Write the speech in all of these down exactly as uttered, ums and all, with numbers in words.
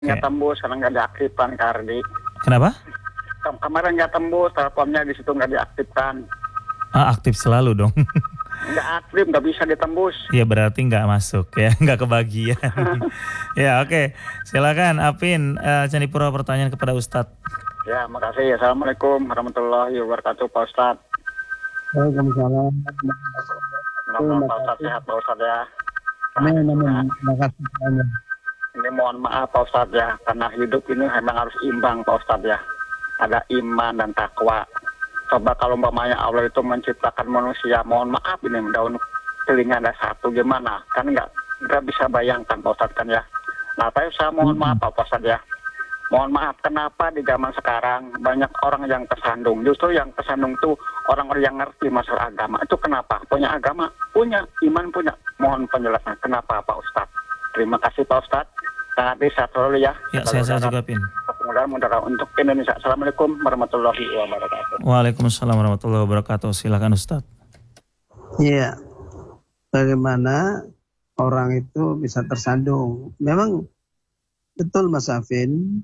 nggak tembus karena nggak diaktifkan Kardi. Kenapa? Kem- Kemarin nggak tembus, teleponnya di situ nggak diaktifkan. Ah, aktif selalu dong. Nggak aktif, nggak bisa ditembus. Ya berarti nggak masuk ya, nggak kebagian. Ya oke, silakan Apin, uh, Candipuro pertanyaan kepada Ustadz. Ya, makasih. Assalamualaikum warahmatullahi wabarakatuh, Pak Ustadz. Waalaikumsalam. Mudah-mudahan Pak Ustadz sehat, Pak Ustadz ya. Amin, amin. Terima kasih banyak. Ini mohon maaf Pak Ustadz ya, karena hidup ini memang harus imbang Pak Ustadz ya. Ada iman dan takwa. Coba kalau umpamanya Allah itu menciptakan manusia, mohon maaf ini daun telinga ada satu gimana? Kan nggak nggak bisa bayangkan Pak Ustadz kan ya. Nah, tapi saya mohon maaf Pak Ustadz ya. Mohon maaf, kenapa di zaman sekarang banyak orang yang tersandung? Justru yang tersandung tuh orang-orang yang ngerti masalah agama. Itu kenapa? Punya agama, punya iman, punya. Mohon penjelasan. Kenapa Pak Ustadz? Terima kasih Pak Ustadz. Sangat bisa selalu ya. Ya, saya saya juga Pin. Mudah-mudahan untuk Indonesia. Assalamualaikum warahmatullahi wabarakatuh. Waalaikumsalam warahmatullahi wabarakatuh. Silakan Ustadz. Iya. Bagaimana orang itu bisa tersandung? Memang betul Mas Afin.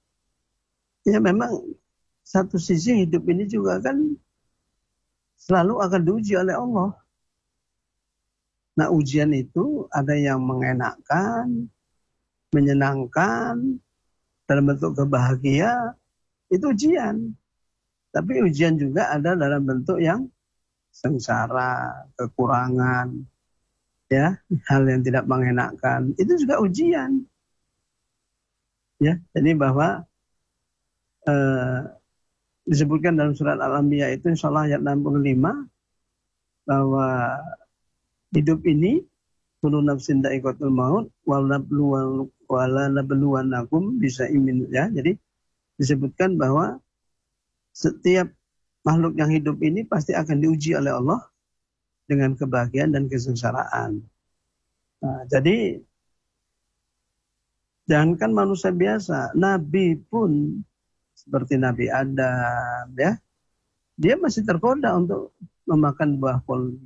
Ya memang satu sisi hidup ini juga kan selalu akan diuji oleh Allah. Nah ujian itu ada yang mengenakkan, menyenangkan, dalam bentuk kebahagiaan, itu ujian. Tapi ujian juga ada dalam bentuk yang sengsara, kekurangan, ya, hal yang tidak mengenakkan, itu juga ujian. Ya, jadi bahwa eh, disebutkan dalam surat Al-Anbiya itu insya Allah ayat enam puluh lima bahwa hidup ini kullu nafsin dha'iqatul maut wala nabluwannakum bisa imin ya. Jadi disebutkan bahwa setiap makhluk yang hidup ini pasti akan diuji oleh Allah dengan kebahagiaan dan kesengsaraan. Nah, jadi jangankan manusia biasa, Nabi pun seperti Nabi Adam ya, dia masih tergoda untuk memakan buah khuldi.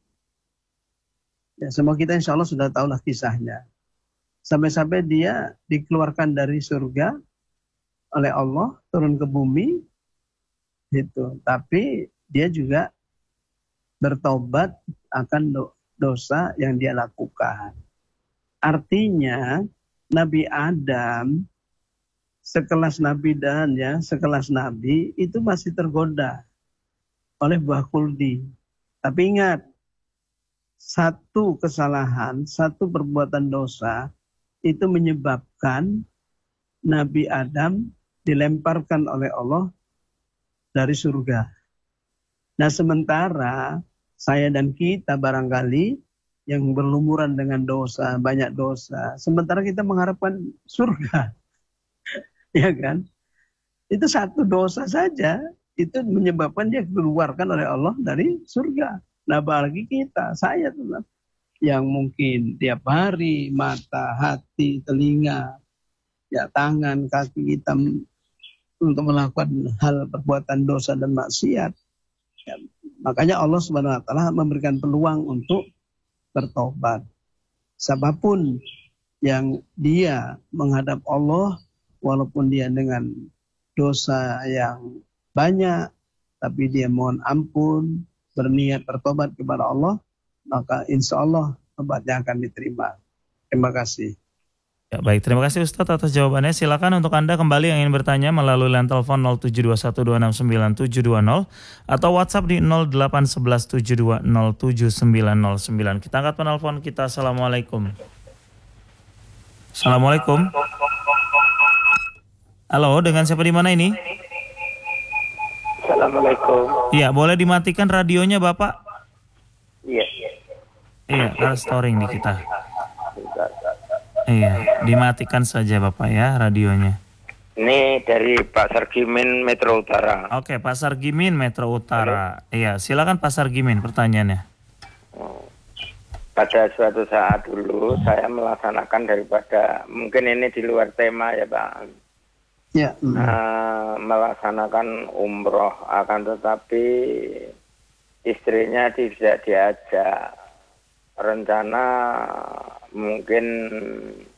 Ya, semua kita insya Allah sudah tahulah kisahnya. Sampai-sampai dia dikeluarkan dari surga oleh Allah, turun ke bumi, gitu. Tapi dia juga bertobat akan do- dosa yang dia lakukan. Artinya Nabi Adam, sekelas Nabi dan ya, sekelas Nabi itu masih tergoda oleh buah khuldi. Tapi ingat, satu kesalahan, satu perbuatan dosa itu menyebabkan Nabi Adam dilemparkan oleh Allah dari surga. Nah sementara saya dan kita barangkali yang berlumuran dengan dosa, banyak dosa, sementara kita mengharapkan surga. Ya kan? Itu satu dosa saja, itu menyebabkan dia dikeluarkan oleh Allah dari surga. Nah apalagi kita, saya tuh yang mungkin tiap hari mata, hati, telinga, ya tangan, kaki kita untuk melakukan hal perbuatan dosa dan maksiat. Ya, makanya Allah Subhanahu Wa Taala memberikan peluang untuk bertobat. Siapapun yang dia menghadap Allah, walaupun dia dengan dosa yang banyak, tapi dia mohon ampun, berniat bertobat kepada Allah, maka insya Allah tobatnya akan diterima. Terima kasih. Ya, baik, terima kasih Ustadz atas jawabannya. Silakan untuk Anda kembali yang ingin bertanya melalui line telepon nol tujuh dua satu dua enam sembilan tujuh dua nol atau WhatsApp di nol delapan satu satu tujuh dua nol tujuh sembilan nol sembilan. Kita angkat penelpon kita. Assalamualaikum. Assalamualaikum. Halo, dengan siapa di mana ini? Assalamualaikum. Iya, boleh dimatikan radionya Bapak? Iya. Iya, restoring di kita. Iya, dimatikan saja Bapak ya radionya. Ini dari Pasar Gimin Metro Utara. Oke, Pasar Gimin Metro Utara. Halo? Iya, silakan Pasar Gimin pertanyaannya. Pada suatu saat dulu saya melaksanakan daripada, mungkin ini di luar tema ya Pak. Ya. Uh, melaksanakan umroh, akan tetapi istrinya tidak diajak. Rencana mungkin